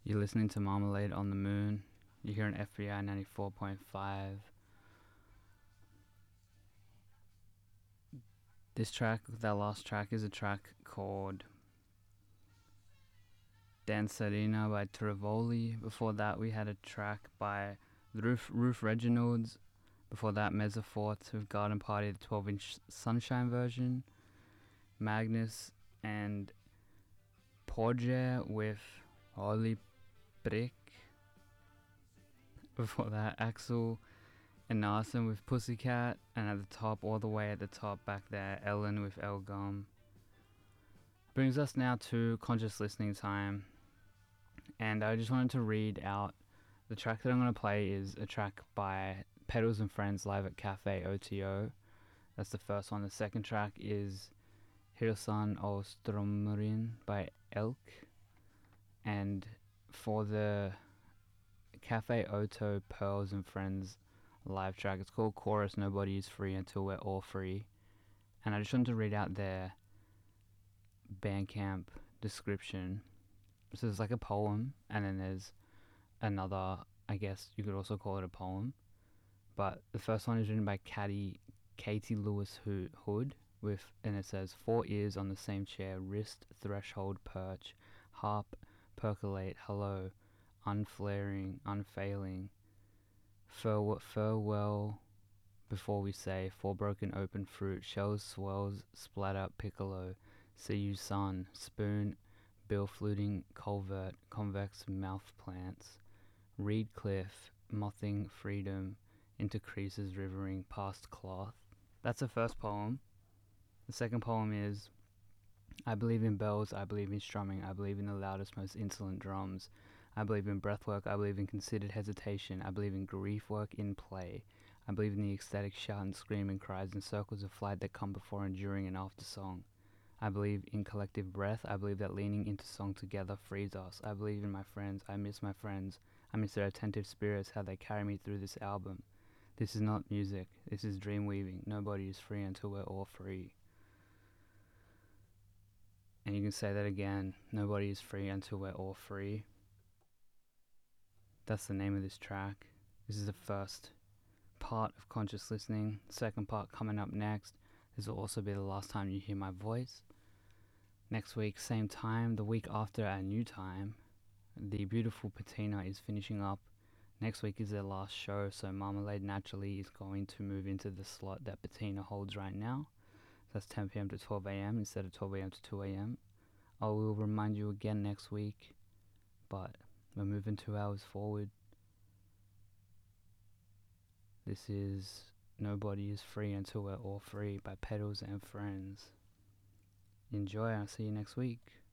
You're listening to Marmalade on the Moon. You're here on FBI 94.5. That last track, is a track called Dancerina by Trivoli. Before that, we had a track by Ruth Reginald's. Before that, Mezzoforte with Garden Party, the 12-inch Sunshine version. Magnus and Porge with Holy Brick. Before that, Axel and Narson with Pussycat, and at the top, all the way at the top back there, Ellen with El Gum. Brings us now to Conscious Listening time, and I just wanted to read out the track that I'm going to play is a track by Pedals and Friends live at Cafe OTO. That's the first one. The second track is Hirsan o Strömmurin by Elk, and for the Cafe Oto Pearls and Friends live track, it's called Chorus Nobody Is Free Until We're All Free. And I just wanted to read out their Bandcamp description. So there's like a poem, and then there's another, I guess you could also call it a poem, but the first one is written by Katie Lewis Hood and it says 4 ears on the same chair, wrist, threshold, perch, harp, percolate, hello, unflaring, unfailing, farewell before we say, 4 broken open fruit, shells, swells, splatter, piccolo, see you sun, spoon, bill fluting, culvert, convex mouth plants, reed cliff, mothing freedom, into creases rivering past cloth. That's the first poem. The second poem is, I believe in bells, I believe in strumming, I believe in the loudest, most insolent drums. I believe in breathwork, I believe in considered hesitation, I believe in grief work in play. I believe in the ecstatic shout and scream and cries and circles of flight that come before and during and after song. I believe in collective breath, I believe that leaning into song together frees us. I believe in my friends, I miss my friends, I miss their attentive spirits, how they carry me through this album. This is not music, this is dream weaving. Nobody is free until we're all free. And you can say that again, nobody is free until we're all free. That's the name of this track. This is the first part of Conscious Listening. Second part coming up next. This will also be the last time you hear my voice. Next week, same time. The week after, at a new time. The beautiful Patina is finishing up. Next week is their last show, so Marmalade naturally is going to move into the slot that Patina holds right now. That's 10 p.m. to 12 a.m. instead of 12 a.m. to 2 a.m. I will remind you again next week, but we're moving 2 hours forward. This is Nobody Is Free Until We're All Free by Pedals and Friends. Enjoy, I'll see you next week.